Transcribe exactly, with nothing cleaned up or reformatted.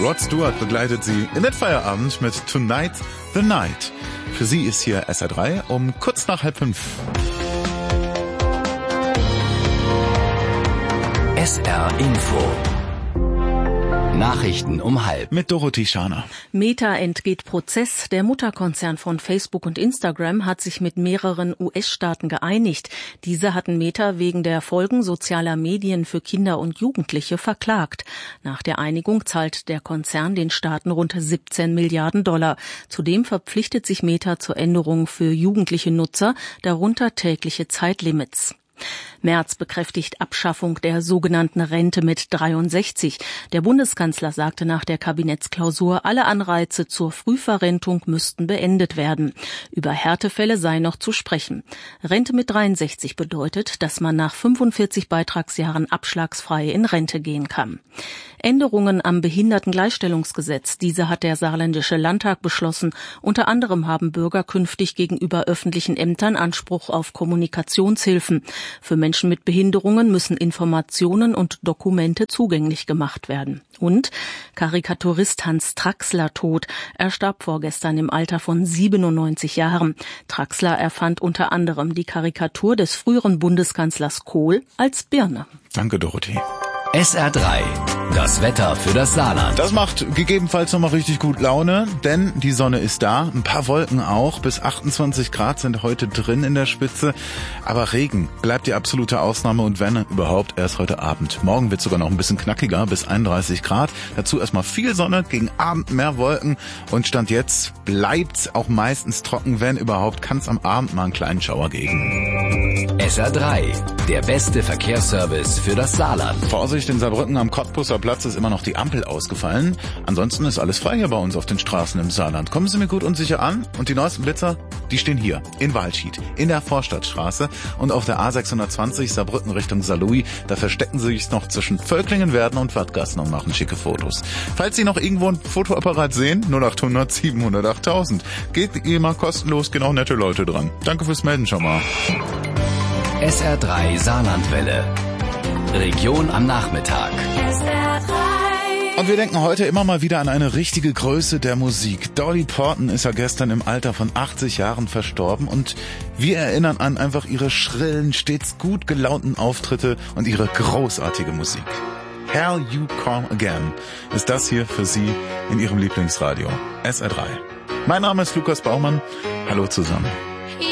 Rod Stewart begleitet sie in den Feierabend mit Tonight the Night. Für sie ist hier S R drei um kurz nach halb fünf. S R Info. Nachrichten um halb. Mit Dorothee Scharner. Meta entgeht Prozess. Der Mutterkonzern von Facebook und Instagram hat sich mit mehreren U S-Staaten geeinigt. Diese hatten Meta wegen der Folgen sozialer Medien für Kinder und Jugendliche verklagt. Nach der Einigung zahlt der Konzern den Staaten rund siebzehn Milliarden Dollar. Zudem verpflichtet sich Meta zur Änderung für jugendliche Nutzer, darunter tägliche Zeitlimits. Merz bekräftigt Abschaffung der sogenannten Rente mit dreiundsechzig. Der Bundeskanzler sagte nach der Kabinettsklausur, alle Anreize zur Frühverrentung müssten beendet werden. Über Härtefälle sei noch zu sprechen. Rente mit dreiundsechzig bedeutet, dass man nach fünfundvierzig Beitragsjahren abschlagsfrei in Rente gehen kann. Änderungen am Behindertengleichstellungsgesetz. Diese hat der Saarländische Landtag beschlossen. Unter anderem haben Bürger künftig gegenüber öffentlichen Ämtern Anspruch auf Kommunikationshilfen. Für Menschen mit Behinderungen müssen Informationen und Dokumente zugänglich gemacht werden. Und Karikaturist Hans Traxler tot. Er starb vorgestern im Alter von siebenundneunzig Jahren. Traxler erfand unter anderem die Karikatur des früheren Bundeskanzlers Kohl als Birne. Danke, Dorothee. S R drei. Das Wetter für das Saarland. Das macht gegebenenfalls nochmal richtig gut Laune, denn die Sonne ist da, ein paar Wolken auch, bis achtundzwanzig Grad sind heute drin in der Spitze, aber Regen bleibt die absolute Ausnahme und wenn überhaupt erst heute Abend. Morgen wird sogar noch ein bisschen knackiger, bis einunddreißig Grad, dazu erstmal viel Sonne, gegen Abend mehr Wolken und Stand jetzt bleibt's auch meistens trocken, wenn überhaupt, kann es am Abend mal einen kleinen Schauer geben. S R drei, der beste Verkehrsservice für das Saarland. Vorsicht, in Saarbrücken am Cottbusser Platz ist immer noch die Ampel ausgefallen. Ansonsten ist alles frei hier bei uns auf den Straßen im Saarland. Kommen Sie mir gut und sicher an. Und die neuesten Blitzer, die stehen hier in Walschied, in der Vorstadtstraße und auf der A sechshundertzwanzig Saarbrücken Richtung Saarlouis. Da verstecken Sie sich noch zwischen Völklingen-Werden und Wattgassen und machen schicke Fotos. Falls Sie noch irgendwo ein Fotoapparat sehen, null acht hundert siebenhundert achttausend. Geht immer kostenlos, genau nette Leute dran. Danke fürs Melden schon mal. S R drei Saarlandwelle. Region am Nachmittag. Und wir denken heute immer mal wieder an eine richtige Größe der Musik. Dolly Parton ist ja gestern im Alter von achtzig Jahren verstorben und wir erinnern an einfach ihre schrillen, stets gut gelaunten Auftritte und ihre großartige Musik. Hell You Come Again ist das hier für Sie in Ihrem Lieblingsradio S R drei. Mein Name ist Lukas Baumann. Hallo zusammen.